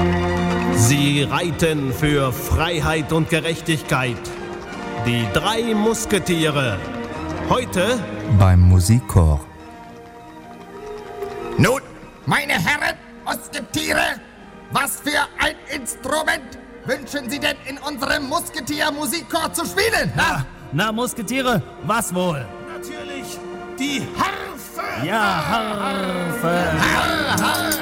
Sie reiten für Freiheit und Gerechtigkeit. Die 3 Musketiere. Heute beim Musikchor. Nun, meine Herren Musketiere, was für ein Instrument wünschen Sie denn in unserem Musketier-Musikchor zu spielen? Na, Musketiere, was wohl? natürlich die Harfe. Ja, Harfe. Harfe.